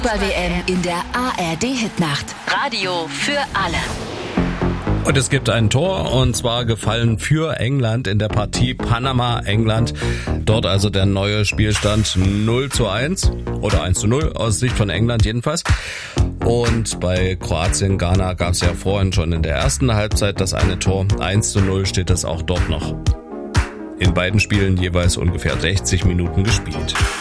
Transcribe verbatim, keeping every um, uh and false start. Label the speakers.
Speaker 1: Fußball-W M in der A R D-Hitnacht. Radio für alle.
Speaker 2: Und es gibt ein Tor, und zwar gefallen für England in der Partie Panama-England. Dort also der neue Spielstand null zu eins oder eins zu null aus Sicht von England jedenfalls. Und bei Kroatien-Ghana gab es ja vorhin schon in der ersten Halbzeit das eine Tor. eins zu null steht es auch dort noch. In beiden Spielen jeweils ungefähr sechzig Minuten gespielt.